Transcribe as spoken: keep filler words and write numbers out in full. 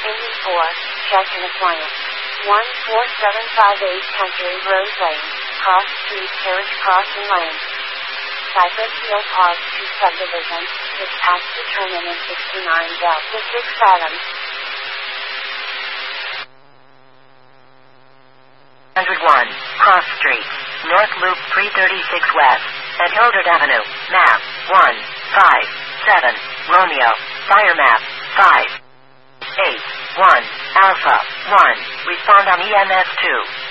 Engine four, check in appliance. one four seven five eight Country Road Lane, Cross Street, Carriage Crossing Lane. Cypress Hill Park two Subdivision, dispatch to turn in sixty-nine Delta six Adams. one oh one, Cross Street, North Loop three thirty-six West, at Hildred Avenue, map one five seven, Romeo, fire map five eight one, Alpha one, respond on E M S two.